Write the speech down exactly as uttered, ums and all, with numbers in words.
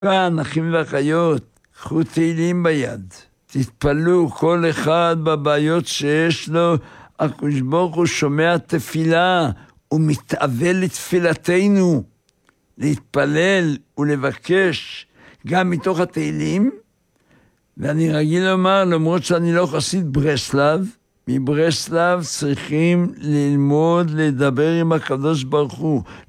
כאן, אחים ואחיות, קחו תהילים ביד. תתפלו כל אחד בבעיות שיש לו. הקדוש ברוך הוא שומע תפילה, הוא מתאבל לתפילתנו. להתפלל ולבקש גם מתוך התהילים. ואני רגיל לומר, למרות שאני לא חסיד ברסלב, מברסלב צריכים ללמוד לדבר עם הקדוש ברוך הוא,